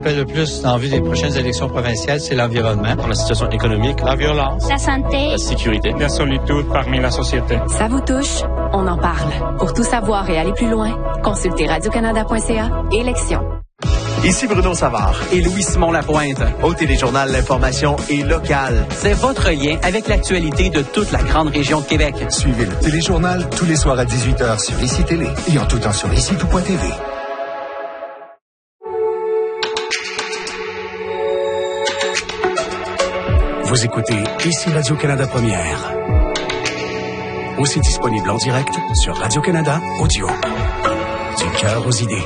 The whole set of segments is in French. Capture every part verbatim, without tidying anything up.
Le plus en vue des prochaines élections provinciales, c'est l'environnement. La situation économique, la violence, la santé, la sécurité, la solitude parmi la société. Ça vous touche? On en parle. Pour tout savoir et aller plus loin, consultez radio canada point c a. Élections. Ici Bruno Savard et Louis-Simon Lapointe. Au Téléjournal, l'information est locale. C'est votre lien avec l'actualité de toute la grande région de Québec. Suivez le Téléjournal tous les soirs à dix-huit heures sur Ici Télé et en tout temps sur ici tout point t v. Vous écoutez Ici Radio-Canada Première. Aussi disponible en direct sur Radio-Canada Audio. Du cœur aux idées.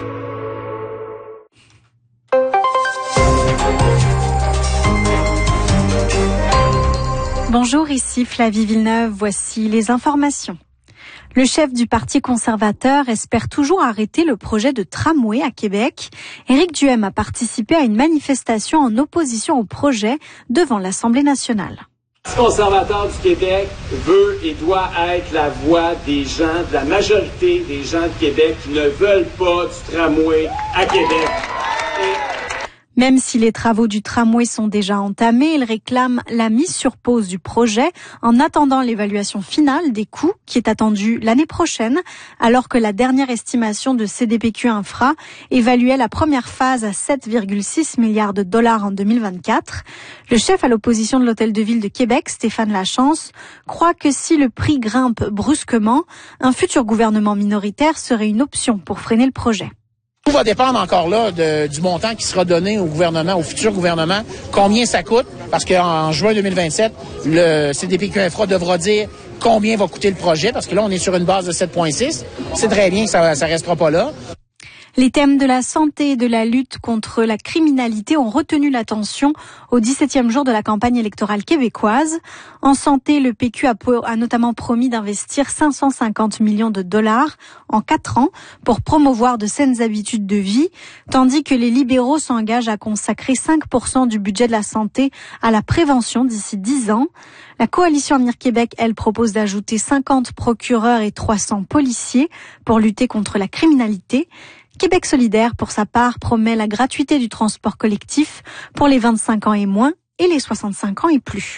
Bonjour, ici Flavie Villeneuve. Voici les informations. Le chef du Parti conservateur espère toujours arrêter le projet de tramway à Québec. Éric Duhem a participé à une manifestation en opposition au projet devant l'Assemblée nationale. Le Parti conservateur du Québec veut et doit être la voix des gens, de la majorité des gens de Québec qui ne veulent pas du tramway à Québec. Et Même si les travaux du tramway sont déjà entamés, il réclame la mise sur pause du projet en attendant l'évaluation finale des coûts qui est attendue l'année prochaine, alors que la dernière estimation de C D P Q Infra évaluait la première phase à sept virgule six milliards de dollars en deux mille vingt-quatre. Le chef à l'opposition de l'Hôtel de Ville de Québec, Stéphane Lachance, croit que si le prix grimpe brusquement, un futur gouvernement minoritaire serait une option pour freiner le projet. Tout va dépendre encore là de, du montant qui sera donné au gouvernement, au futur gouvernement, combien ça coûte, parce qu'en juin deux mille vingt-sept, le C D P Q Infra devra dire combien va coûter le projet, parce que là, on est sur une base de sept virgule six. C'est très bien que ça ça restera pas là. Les thèmes de la santé et de la lutte contre la criminalité ont retenu l'attention au dix-septième jour de la campagne électorale québécoise. En santé, le P Q a, a notamment promis d'investir cinq cent cinquante millions de dollars en quatre ans pour promouvoir de saines habitudes de vie, tandis que les libéraux s'engagent à consacrer cinq pour cent du budget de la santé à la prévention d'ici dix ans. La coalition Avenir Québec, elle, propose d'ajouter cinquante procureurs et trois cents policiers pour lutter contre la criminalité. Québec solidaire, pour sa part, promet la gratuité du transport collectif pour les vingt-cinq ans et moins et les soixante-cinq ans et plus.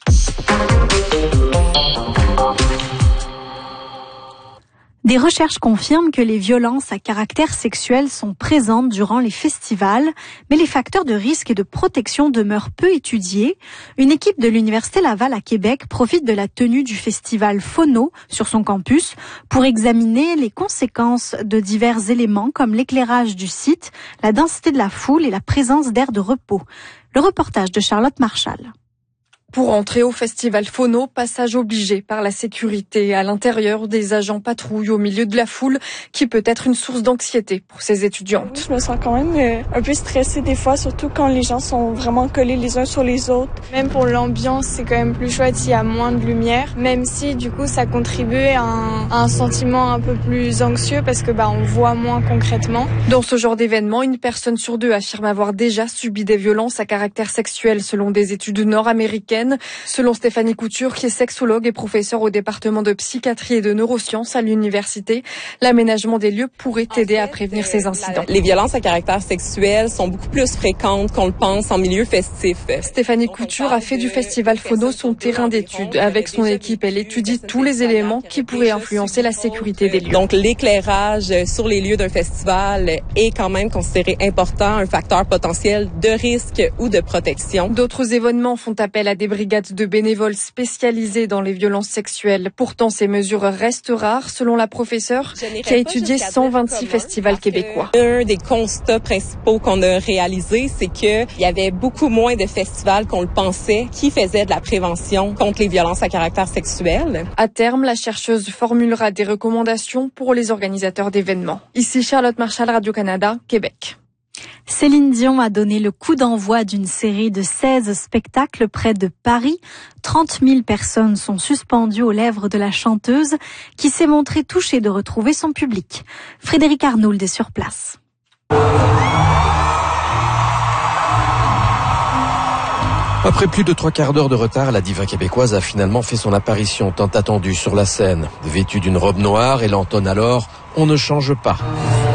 Des recherches confirment que les violences à caractère sexuel sont présentes durant les festivals, mais les facteurs de risque et de protection demeurent peu étudiés. Une équipe de l'Université Laval à Québec profite de la tenue du festival Phono sur son campus pour examiner les conséquences de divers éléments comme l'éclairage du site, la densité de la foule et la présence d'aires de repos. Le reportage de Charlotte Marchal. Pour entrer au festival Phono, passage obligé par la sécurité. À l'intérieur, des agents patrouillent au milieu de la foule, qui peut être une source d'anxiété pour ces étudiantes. Je me sens quand même euh, un peu stressée des fois, surtout quand les gens sont vraiment collés les uns sur les autres. Même pour l'ambiance, c'est quand même plus chouette s'il y a moins de lumière, même si du coup ça contribue à un, à un sentiment un peu plus anxieux parce que bah on voit moins concrètement. Dans ce genre d'événement, une personne sur deux affirme avoir déjà subi des violences à caractère sexuel selon des études nord-américaines. Selon Stéphanie Couture, qui est sexologue et professeure au département de psychiatrie et de neurosciences à l'université, l'aménagement des lieux pourrait aider à prévenir ces incidents. Les violences à caractère sexuel sont beaucoup plus fréquentes qu'on le pense en milieu festif. Stéphanie Couture a fait du festival Phono son terrain d'étude. Avec son équipe, elle étudie tous les éléments qui pourraient influencer la sécurité des lieux. Donc l'éclairage sur les lieux d'un festival est quand même considéré important, un facteur potentiel de risque ou de protection. D'autres événements font appel à des brigades de bénévoles spécialisées dans les violences sexuelles. Pourtant, ces mesures restent rares, selon la professeure qui a étudié cent vingt-six festivals québécois. Un des constats principaux qu'on a réalisé, c'est qu'il y avait beaucoup moins de festivals qu'on le pensait qui faisaient de la prévention contre les violences à caractère sexuel. À terme, la chercheuse formulera des recommandations pour les organisateurs d'événements. Ici Charlotte Marchal, Radio-Canada, Québec. Céline Dion a donné le coup d'envoi d'une série de seize spectacles près de Paris. trente mille personnes sont suspendues aux lèvres de la chanteuse qui s'est montrée touchée de retrouver son public. Frédéric Arnould est sur place. Après plus de trois quarts d'heure de retard, la diva québécoise a finalement fait son apparition tant attendue sur la scène. Vêtue d'une robe noire, elle entonne alors « On ne change pas ».